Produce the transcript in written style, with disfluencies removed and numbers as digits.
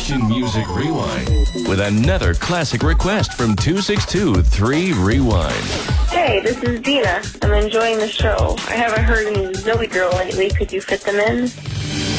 Action Music Rewind with another classic request from 262-3 Rewind. Hey, this is Dina. I'm enjoying the show. I haven't heard any Zoe Girl lately. Could you fit them in?